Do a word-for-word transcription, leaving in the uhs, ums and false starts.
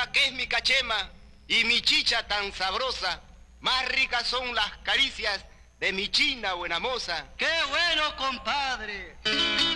rica que es mi cachema y mi chicha tan sabrosa, más ricas son las caricias de mi china buena moza. ¡Qué bueno, compadre!